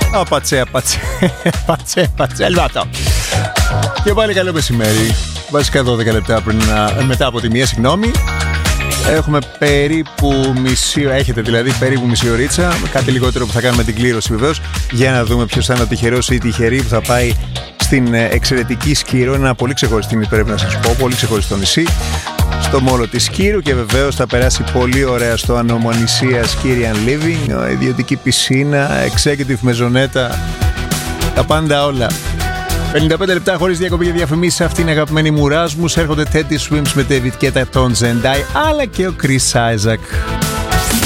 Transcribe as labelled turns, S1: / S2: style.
S1: Πατσέ, ελβάτο. Και πάλι καλό μεσημέρι. Βασικά 12 λεπτά μετά από τη μία, συγγνώμη. Έχουμε περίπου έχετε δηλαδή περίπου μισή ωρίτσα. Κάτι λιγότερο που θα κάνουμε την κλήρωση βεβαίως. Για να δούμε ποιος θα είναι ο τυχερός ή τυχερή που θα πάει στην εξαιρετική Σκύρο. Ένα πολύ ξεχωριστή, πρέπει να σας πω, πολύ ξεχωριστό νησί. Στο μόλο της Σκύρου, και βεβαίως θα περάσει πολύ ωραία στο ανομονησία Skirian Living, ιδιωτική πισίνα, executive μεζονέτα, τα πάντα όλα. 55 λεπτά χωρίς διακοπή για διαφημίσεις. Αυτή είναι η αγαπημένη μου Rasmus. Έρχονται Teddy Swims με David Guetta, τον Zendai, αλλά και ο Chris Isaac.